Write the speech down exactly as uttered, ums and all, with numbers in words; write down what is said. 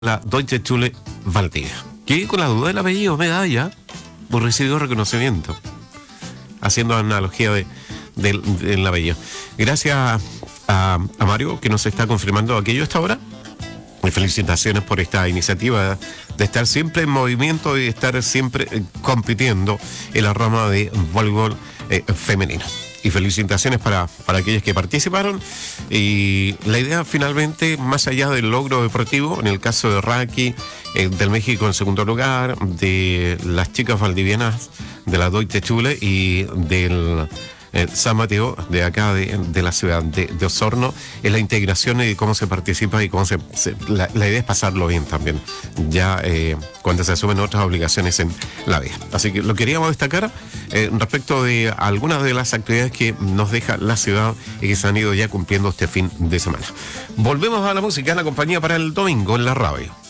la Deutsche Schule Valdivia. Quedé con la duda del apellido, medalla, por recibido reconocimiento. Haciendo analogía de, del, del apellido. Gracias a, a Mario, que nos está confirmando aquello hasta ahora. Y felicitaciones por esta iniciativa de estar siempre en movimiento y de estar siempre eh, compitiendo en la rama de voleibol eh, femenino. Y felicitaciones para, para aquellos que participaron. Y la idea finalmente, más allá del logro deportivo, en el caso de Raki, eh, del México en segundo lugar, de las chicas valdivianas de la Deutsche Schule y del eh, San Mateo, de acá de, de la ciudad de, de Osorno, es la integración y cómo se participa y cómo se... se la, la idea es pasarlo bien también, ya eh, cuando se asumen otras obligaciones en la vida. Así que lo queríamos destacar eh, respecto de algunas de las actividades que nos deja la ciudad y que se han ido ya cumpliendo este fin de semana. Volvemos a la música en la compañía para el domingo en la radio.